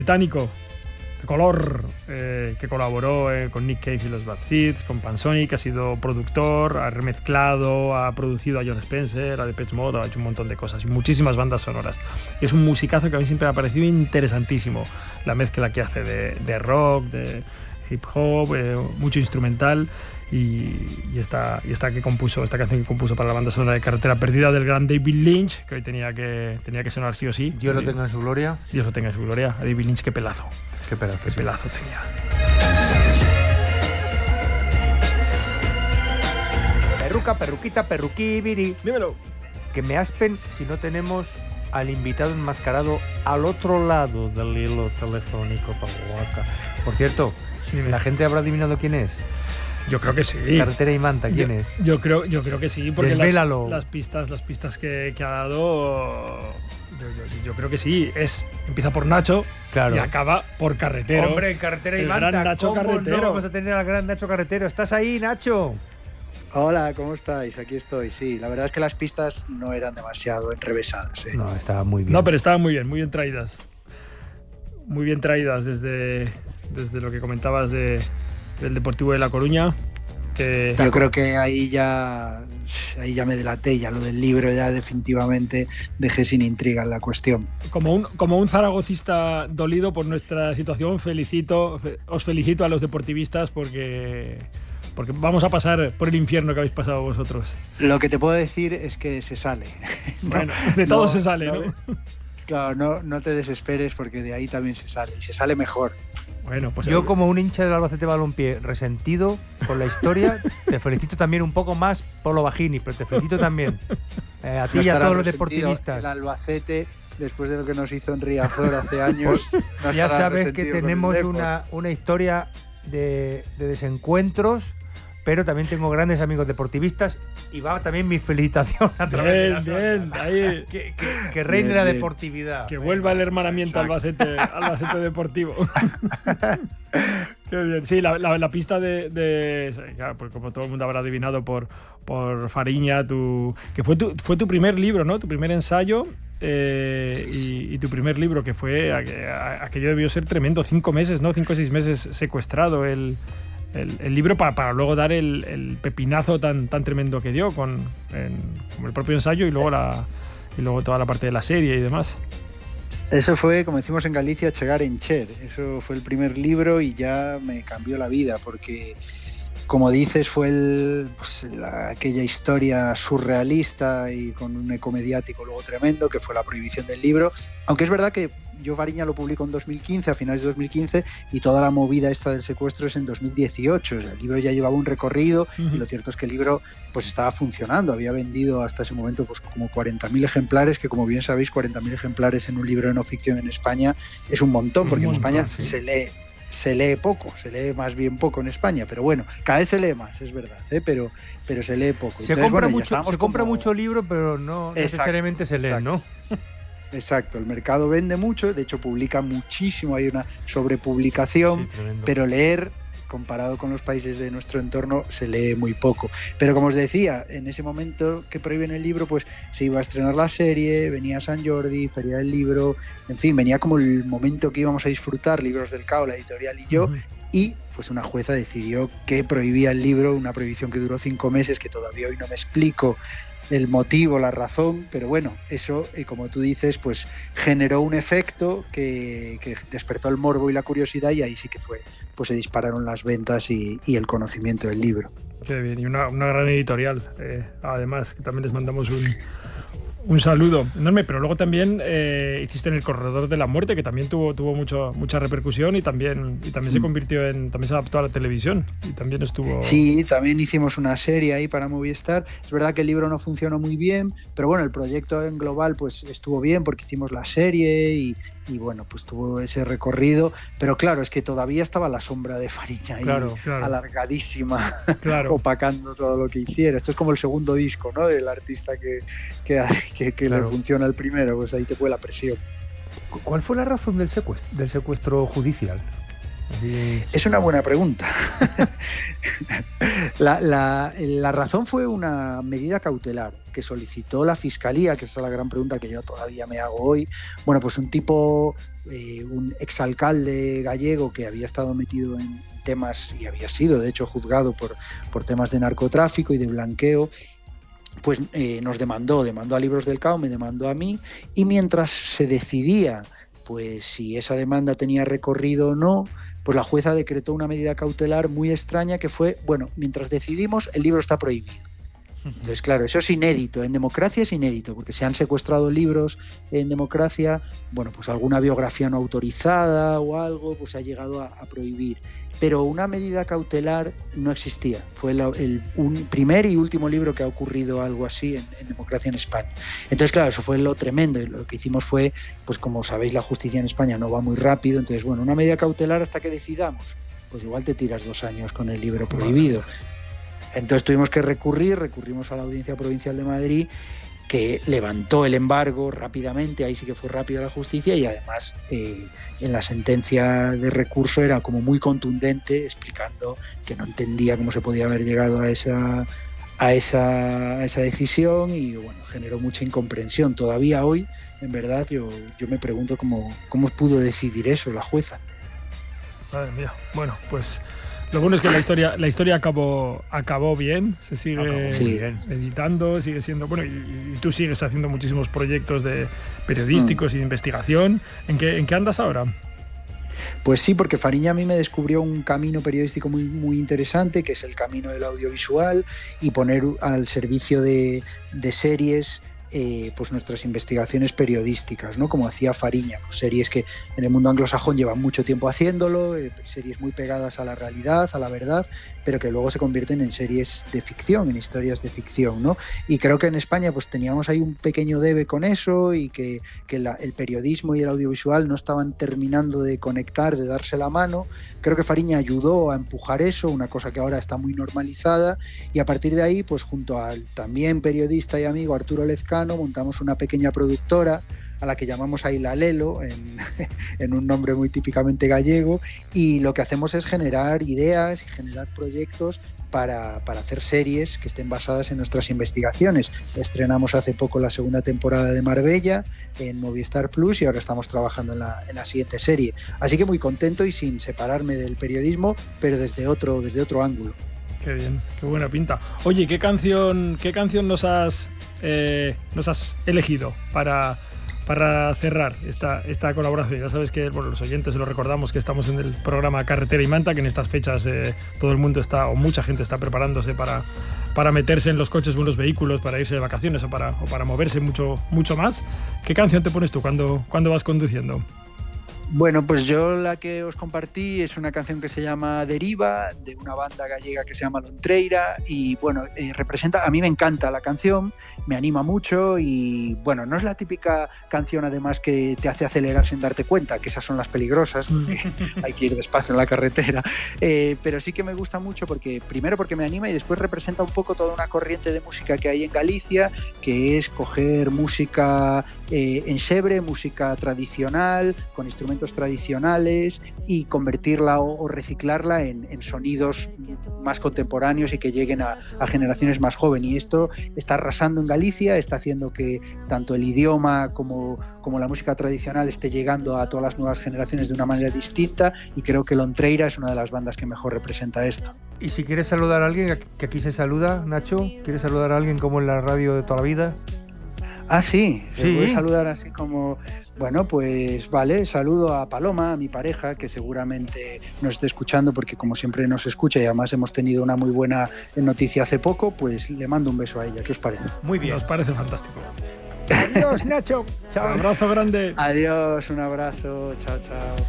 británico de color, que colaboró con Nick Cave y los Bad Seeds, con Pansonic, ha sido productor, ha remezclado, ha producido a Jon Spencer, a Depeche Mode, ha hecho un montón de cosas y muchísimas bandas sonoras. Es un musicazo que a mí siempre me ha parecido interesantísimo, la mezcla que hace de rock, de hip hop, mucho instrumental. Y esta canción que compuso para la banda sonora de Carretera Perdida del gran David Lynch, que hoy tenía que sonar sí o sí. Dios lo tenga en su gloria. Dios lo tenga en su gloria. A David Lynch, qué pelazo. Qué pelazo tenía. Perruca, perruquita, perruquibiri. Dímelo. Que me aspen si no tenemos al invitado enmascarado al otro lado del hilo telefónico. Por cierto, ¿la gente habrá adivinado quién es? Yo creo que sí. Carretera y Manta, ¿quién es? Yo creo que sí, porque desvélalo. Las pistas que ha dado, yo creo que sí. Empieza por Nacho, claro, y acaba por Carretero. Hombre, Carretera y el Manta. Gran Nacho ¿Cómo Carretero. no vamos a tener al gran Nacho Carretero? ¿Estás ahí, Nacho? Hola, ¿cómo estáis? Aquí estoy, sí. La verdad es que las pistas no eran demasiado enrevesadas, ¿eh? No, estaban muy bien. No, pero estaban muy bien traídas. Muy bien traídas desde lo que comentabas del Deportivo de La Coruña. Yo creo que ahí ya me delaté, ya lo del libro ya definitivamente dejé sin intriga la cuestión. Como un zaragocista dolido por nuestra situación, os felicito a los deportivistas porque vamos a pasar por el infierno que habéis pasado vosotros. Lo que te puedo decir es que se sale. Bueno, de todo se sale, ¿no? Claro, no te desesperes porque de ahí también se sale, y se sale mejor. Bueno, pues yo, como un hincha del Albacete Balompié resentido con la historia, te felicito también un poco más por lo bajini, pero te felicito también a ti y a todos los deportivistas. El Albacete, después de lo que nos hizo en Riazor hace años, pues ya sabes que tenemos una historia de desencuentros, pero también tengo grandes amigos deportivistas y va también mi felicitación a través de las ondas. Ahí. Que reine la deportividad. Que vuelva el hermanamiento Albacete Deportivo. Qué bien. Sí, la pista claro, pues como todo el mundo habrá adivinado por Fariña, que fue tu primer libro, ¿no? Tu primer ensayo. Sí. Y tu primer libro, que fue aquello debió ser tremendo, 5 meses, ¿no? 5 o 6 meses secuestrado el libro para luego dar el pepinazo tan tremendo que dio como el propio ensayo y luego toda la parte de la serie y demás. Eso fue, como decimos en Galicia, chegar en cher. Eso fue el primer libro y ya me cambió la vida porque, como dices, fue aquella historia surrealista y con un eco mediático luego tremendo, que fue la prohibición del libro. Aunque es verdad que yo Fariña lo publico en 2015, a finales de 2015, y toda la movida esta del secuestro es en 2018. O sea, el libro ya llevaba un recorrido y lo cierto es que el libro pues estaba funcionando. Había vendido hasta ese momento pues como 40.000 ejemplares, que como bien sabéis, 40.000 ejemplares en un libro de no ficción en España es un montón, porque en España sí se lee poco, se lee más bien poco en España, pero bueno, cada vez se lee más, es verdad, pero se lee poco. Se compra mucho libro, pero no necesariamente se lee, ¿no? Exacto, el mercado vende mucho, de hecho publica muchísimo, hay una sobrepublicación, pero leer, comparado con los países de nuestro entorno, se lee muy poco. Pero como os decía, en ese momento que prohíben el libro, pues se iba a estrenar la serie, venía San Jordi, Feria del Libro, en fin, venía como el momento que íbamos a disfrutar, Libros del Cao, la editorial y yo, y pues una jueza decidió que prohibía el libro, una prohibición que duró 5 meses, que todavía hoy no me explico el motivo, la razón, pero bueno, eso, como tú dices, pues generó un efecto que despertó el morbo y la curiosidad, y ahí sí que fue, pues se dispararon las ventas y el conocimiento del libro. Qué bien, y una gran editorial, además, que también les mandamos un saludo enorme, pero luego también hiciste en El Corredor de la Muerte, que también tuvo mucha repercusión y también se convirtió también se adaptó a la televisión y también estuvo... Sí, también hicimos una serie ahí para Movistar. Es verdad que el libro no funcionó muy bien, pero bueno, el proyecto en global pues estuvo bien porque hicimos la serie y bueno, pues tuvo ese recorrido, pero claro, es que todavía estaba la sombra de Fariña ahí, claro. Alargadísima, opacando todo lo que hiciera. Esto es como el segundo disco, ¿no?, del artista que le funciona el primero, pues ahí te fue la presión. ¿Cuál fue la razón del secuestro judicial? Es una buena pregunta. La razón fue una medida cautelar que solicitó la Fiscalía, que esa es la gran pregunta que yo todavía me hago hoy. Bueno, pues un tipo, un exalcalde gallego que había estado metido en temas y había sido, de hecho, juzgado por temas de narcotráfico y de blanqueo, pues nos demandó a Libros del Cao, me demandó a mí, y mientras se decidía pues si esa demanda tenía recorrido o no, pues la jueza decretó una medida cautelar muy extraña que fue, bueno, mientras decidimos, el libro está prohibido. Entonces, claro, eso es inédito, en democracia es inédito, porque se han secuestrado libros en democracia, bueno, pues alguna biografía no autorizada o algo, pues se ha llegado a prohibir. Pero una medida cautelar no existía. Fue un primer y último libro que ha ocurrido algo así en democracia en España. Entonces, claro, eso fue lo tremendo. Y lo que hicimos fue, pues como sabéis, la justicia en España no va muy rápido. Entonces, bueno, una medida cautelar hasta que decidamos. Pues igual te tiras 2 años con el libro prohibido. Entonces tuvimos que recurrimos a la Audiencia Provincial de Madrid, que levantó el embargo rápidamente, ahí sí que fue rápida la justicia, y además en la sentencia de recurso era como muy contundente, explicando que no entendía cómo se podía haber llegado a esa decisión, y bueno, generó mucha incomprensión. Todavía hoy, en verdad, yo me pregunto cómo pudo decidir eso la jueza. Madre mía. Bueno, pues lo bueno es que la historia acabó bien, se sigue editando, sigue siendo bueno, y tú sigues haciendo muchísimos proyectos periodísticos y de investigación. ¿En qué andas ahora? Pues sí, porque Fariña a mí me descubrió un camino periodístico muy, muy interesante, que es el camino del audiovisual, y poner al servicio de series pues nuestras investigaciones periodísticas, ¿no? Como hacía Fariña, pues series que en el mundo anglosajón llevan mucho tiempo haciéndolo, series muy pegadas a la realidad, a la verdad, pero que luego se convierten en series de ficción, en historias de ficción, ¿no? Y creo que en España pues teníamos ahí un pequeño debe con eso, y que el periodismo y el audiovisual no estaban terminando de conectar, de darse la mano. Creo que Fariña ayudó a empujar eso, una cosa que ahora está muy normalizada, y a partir de ahí, pues junto al también periodista y amigo Arturo Lezcano, montamos una pequeña productora a la que llamamos Ailalelo, en un nombre muy típicamente gallego, y lo que hacemos es generar ideas y generar proyectos para hacer series que estén basadas en nuestras investigaciones. Estrenamos hace poco la 2ª temporada de Marbella en Movistar Plus, y ahora estamos trabajando en la siguiente serie. Así que muy contento y sin separarme del periodismo, pero desde otro ángulo. Qué bien, qué buena pinta. Oye, ¿qué canción nos has elegido para cerrar esta colaboración? Ya sabes que, bueno, los oyentes lo recordamos que estamos en el programa Carretera y Manta, que en estas fechas todo el mundo está, o mucha gente está preparándose para meterse en los coches o en los vehículos, para irse de vacaciones o para moverse mucho más. ¿Qué canción te pones tú cuando vas conduciendo? Bueno, pues yo la que os compartí es una canción que se llama Deriva, de una banda gallega que se llama Lontreira, y bueno, representa, a mí me encanta la canción, me anima mucho, y bueno, no es la típica canción además que te hace acelerar sin darte cuenta, que esas son las peligrosas, hay que ir despacio en la carretera, pero sí que me gusta mucho primero porque me anima, y después representa un poco toda una corriente de música que hay en Galicia, que es coger música enxebre, música tradicional, con instrumentos tradicionales, y convertirla o reciclarla en sonidos más contemporáneos y que lleguen a generaciones más jóvenes. Y esto está arrasando en Galicia, está haciendo que tanto el idioma como la música tradicional esté llegando a todas las nuevas generaciones de una manera distinta, y creo que Lontreira es una de las bandas que mejor representa esto. Y si quieres saludar a alguien, que aquí se saluda, Nacho, ¿quieres saludar a alguien como en la radio de toda la vida? Ah, sí, se puede saludar así como... Bueno, pues vale, saludo a Paloma, a mi pareja, que seguramente nos esté escuchando, porque como siempre nos escucha, y además hemos tenido una muy buena noticia hace poco, pues le mando un beso a ella. ¿Qué os parece? Muy bien. Nos parece fantástico. Adiós, Nacho. Chao. Un abrazo grande. Adiós, un abrazo. Chao, chao.